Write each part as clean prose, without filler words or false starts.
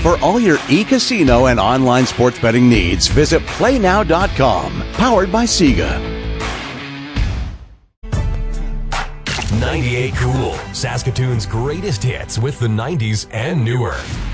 For all your e-casino and online sports betting needs, visit playnow.com. Powered by Sega. 98 Cool, Saskatoon's greatest hits with the 90s and newer.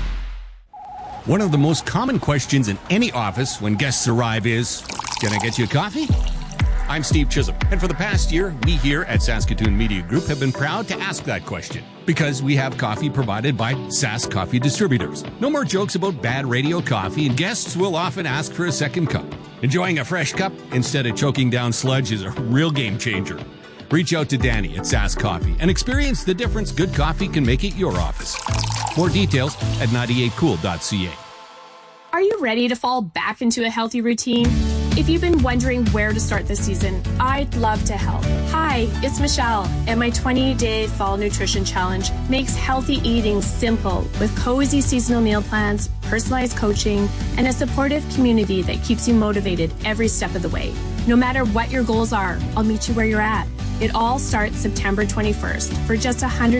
One of the most common questions in any office when guests arrive is, "Can I get you a coffee?" I'm Steve Chisholm, and for the past year, we here at Saskatoon Media Group have been proud to ask that question because we have coffee provided by Sask Coffee Distributors. No more jokes about bad radio coffee, and guests will often ask for a second cup. Enjoying a fresh cup instead of choking down sludge is a real game changer. Reach out to Danny at Sask Coffee and experience the difference good coffee can make at your office. More details at 98cool.ca. Are you ready to fall back into a healthy routine? If you've been wondering where to start this season, I'd love to help. Hi, it's Michelle, and my 20-day Fall Nutrition Challenge makes healthy eating simple with cozy seasonal meal plans, personalized coaching, and a supportive community that keeps you motivated every step of the way. No matter what your goals are, I'll meet you where you're at. It all starts September 21st for just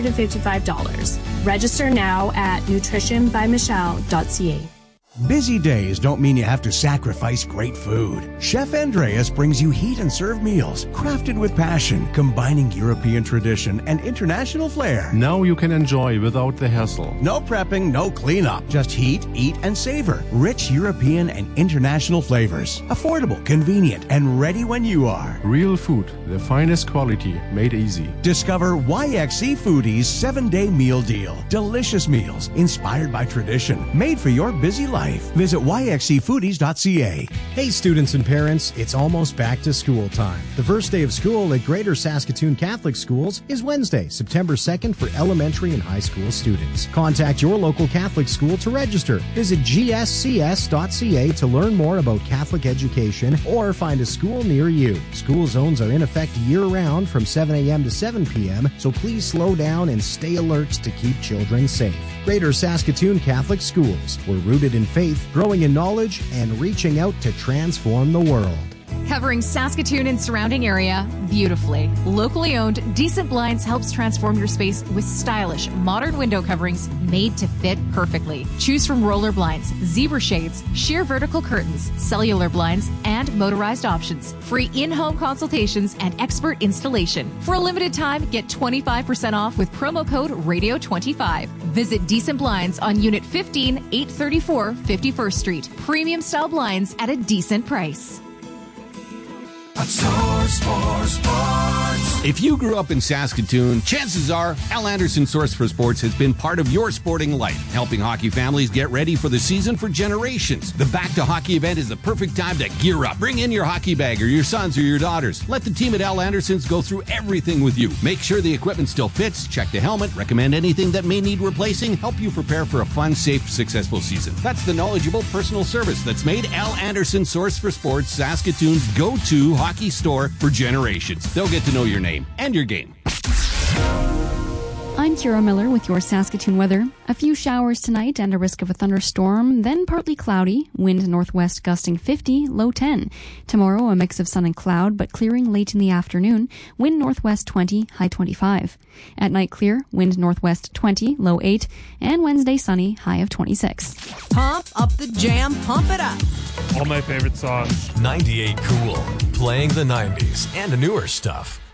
$155. Register now at nutritionbymichelle.ca. Busy days don't mean you have to sacrifice great food. Chef Andreas brings you heat and serve meals crafted with passion, combining European tradition and international flair. Now you can enjoy without the hassle. No prepping, no cleanup. Just heat, eat, and savor. Rich European and international flavors. Affordable, convenient, and ready when you are. Real food, the finest quality, made easy. Discover YXE Foodie's 7-day meal deal. Delicious meals inspired by tradition, made for your busy life. Visit yxefoodies.ca. Hey students and parents, it's almost back to school time. The first day of school at Greater Saskatoon Catholic Schools is Wednesday, September 2nd for elementary and high school students. Contact your local Catholic school to register. Visit gscs.ca to learn more about Catholic education or find a school near you. School zones are in effect year-round from 7 a.m. to 7 p.m., so please slow down and stay alert to keep children safe. Greater Saskatoon Catholic Schools. We're rooted in faith, growing in knowledge, and reaching out to transform the world. Covering Saskatoon and surrounding area beautifully. Locally owned, Decent Blinds helps transform your space with stylish, modern window coverings made to fit perfectly. Choose from roller blinds, zebra shades, sheer vertical curtains, cellular blinds, and motorized options. Free in-home consultations and expert installation. For a limited time, get 25% off with promo code Radio25. Visit Decent Blinds on Unit 15, 834 51st Street. Premium style blinds at a decent price. If you grew up in Saskatoon, chances are Al Anderson Source for Sports has been part of your sporting life, helping hockey families get ready for the season for generations. The Back to Hockey event is the perfect time to gear up. Bring in your hockey bag or your sons or your daughters. Let the team at Al Anderson's go through everything with you. Make sure the equipment still fits, check the helmet, recommend anything that may need replacing, help you prepare for a fun, safe, successful season. That's the knowledgeable personal service that's made Al Anderson Source for Sports Saskatoon's go-to hockey store for generations. They'll get to know your name and your game. I'm Kira Miller with your Saskatoon weather. A few showers tonight and a risk of a thunderstorm, then partly cloudy, wind northwest gusting 50, low 10. Tomorrow, a mix of sun and cloud, but clearing late in the afternoon, wind northwest 20, high 25. At night clear, wind northwest 20, low 8, and Wednesday sunny, high of 26. Pump up the jam, pump it up. All my favorite songs. 98 Cool, playing the 90s and the newer stuff.